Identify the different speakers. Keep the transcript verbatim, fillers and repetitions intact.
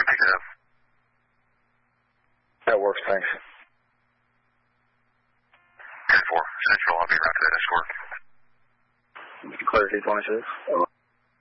Speaker 1: pick it up.
Speaker 2: That works, thanks.
Speaker 1: ten four, Central, I'll be around to that escort.
Speaker 2: Clear, D twenty-six.